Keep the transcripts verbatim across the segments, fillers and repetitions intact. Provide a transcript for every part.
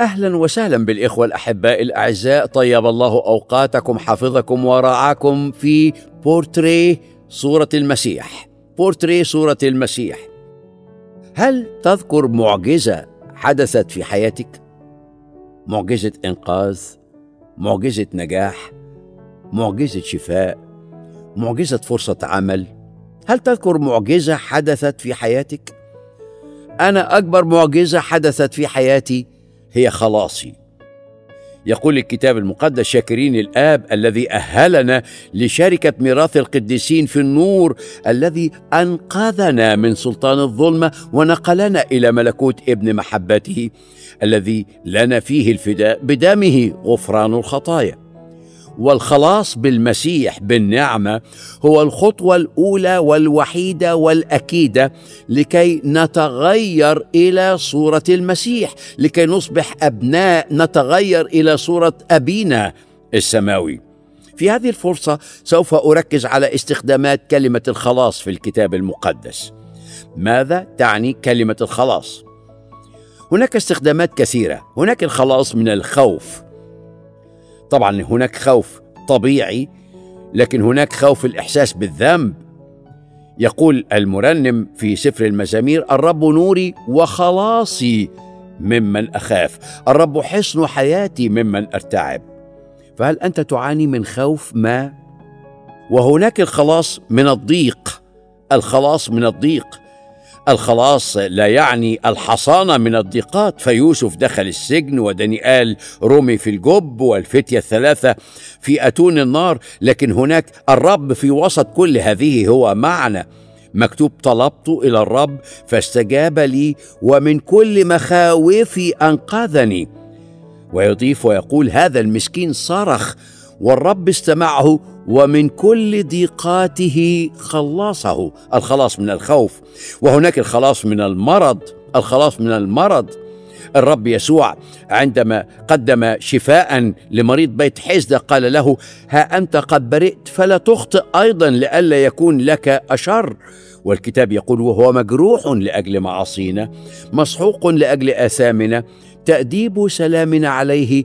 أهلا وسهلا بالإخوة الأحباء الأعزاء، طيب الله أوقاتكم، حفظكم ورعاكم في بورتريه صورة المسيح. بورتريه صورة المسيح. هل تذكر معجزة حدثت في حياتك؟ معجزة إنقاذ، معجزة نجاح، معجزة شفاء، معجزة فرصة عمل. هل تذكر معجزة حدثت في حياتك؟ أنا أكبر معجزة حدثت في حياتي هي خلاصي. يقول الكتاب المقدس: شاكرين الآب الذي أهلنا لشركة ميراث القديسين في النور، الذي أنقذنا من سلطان الظلمة ونقلنا إلى ملكوت ابن محبته، الذي لنا فيه الفداء بدمه غفران الخطايا. والخلاص بالمسيح بالنعمة هو الخطوة الأولى والوحيدة والأكيدة لكي نتغير إلى صورة المسيح، لكي نصبح أبناء نتغير إلى صورة أبينا السماوي. في هذه الفرصة سوف أركز على استخدامات كلمة الخلاص في الكتاب المقدس. ماذا تعني كلمة الخلاص؟ هناك استخدامات كثيرة. هناك الخلاص من الخوف. طبعا هناك خوف طبيعي، لكن هناك خوف الإحساس بالذنب. يقول المرنم في سفر المزامير: الرب نوري وخلاصي ممن أخاف، الرب حصن حياتي ممن أرتعب. فهل أنت تعاني من خوف ما؟ وهناك الخلاص من الضيق. الخلاص من الضيق. الخلاص لا يعني الحصانة من الضيقات، فيوسف دخل السجن ودانيال رمي في الجب والفتية الثلاثة في أتون النار، لكن هناك الرب في وسط كل هذه هو معنا. مكتوب: طلبت إلى الرب فاستجاب لي ومن كل مخاوفي أنقذني. ويضيف ويقول: هذا المسكين صرخ والرب استمعه ومن كل ضيقاته خلصه. الخلاص من الخوف. وهناك الخلاص من المرض. الخلاص من المرض. الرب يسوع عندما قدم شفاء لمريض بيت حزدة قال له: ها أنت قد برئت، فلا تخطئ أيضا لئلا يكون لك أشر. والكتاب يقول: وهو مجروح لأجل معاصينا، مسحوق لأجل آثامنا، تأديب سلامنا عليه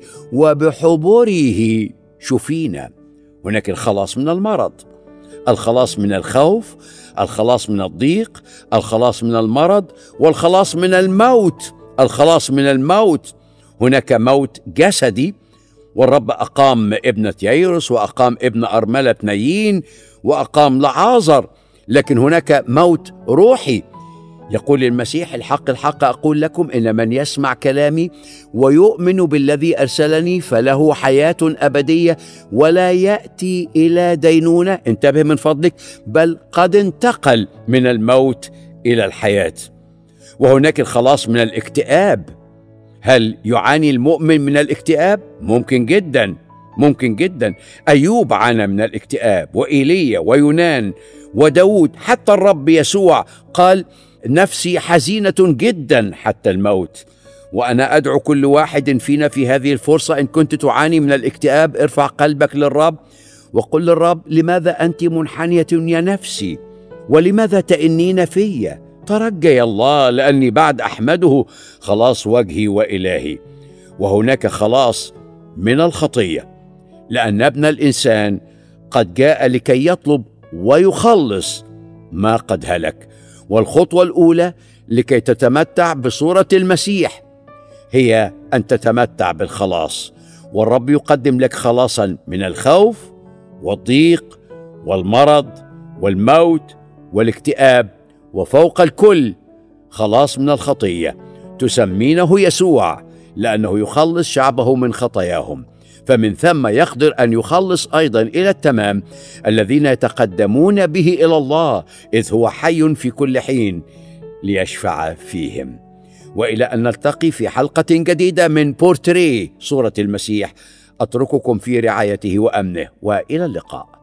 وبحبره شفينا. هناك الخلاص من المرض، الخلاص من الخوف، الخلاص من الضيق، الخلاص من المرض، والخلاص من الموت. الخلاص من الموت. هناك موت جسدي، والرب أقام ابنة ييروس وأقام ابن أرملة نايين وأقام لعازر، لكن هناك موت روحي. يقول المسيح: الحق الحق أقول لكم إن من يسمع كلامي ويؤمن بالذي أرسلني فله حياة أبدية ولا يأتي إلى دينونة، انتبه من فضلك، بل قد انتقل من الموت إلى الحياة. وهناك الخلاص من الاكتئاب. هل يعاني المؤمن من الاكتئاب؟ ممكن جدا، ممكن جدا. أيوب عانى من الاكتئاب، وإيليا ويونان وداود، حتى الرب يسوع قال: نفسي حزينة جدا حتى الموت. وأنا أدعو كل واحد فينا في هذه الفرصة: إن كنت تعاني من الاكتئاب ارفع قلبك للرب وقل للرب: لماذا أنت منحنية يا نفسي؟ ولماذا تئنين في؟ ترجى يا الله، لأني بعد أحمده خلاص وجهي وإلهي. وهناك خلاص من الخطية، لأن ابن الإنسان قد جاء لكي يطلب ويخلص ما قد هلك. والخطوة الأولى لكي تتمتع بصورة المسيح هي أن تتمتع بالخلاص. والرب يقدم لك خلاصا من الخوف والضيق والمرض والموت والاكتئاب، وفوق الكل خلاص من الخطية تسمينه يسوع، لأنه يخلص شعبه من خطاياهم. فمن ثم يقدر أن يخلص أيضا إلى التمام الذين يتقدمون به إلى الله، إذ هو حي في كل حين ليشفع فيهم. وإلى أن نلتقي في حلقة جديدة من بورتريه صورة المسيح، أترككم في رعايته وأمنه، وإلى اللقاء.